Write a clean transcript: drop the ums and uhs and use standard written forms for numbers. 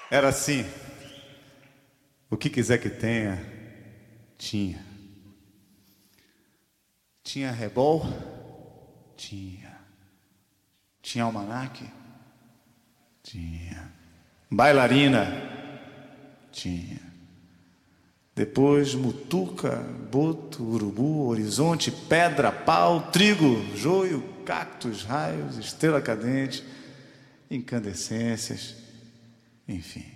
Era assim. O que quiser que tenha, tinha. Tinha rebol? Tinha. Tinha almanaque? Tinha. Bailarina? Tinha. Depois mutuca, boto, urubu, horizonte, pedra, pau, trigo, joio, cactos, raios, estrela cadente, incandescências, enfim.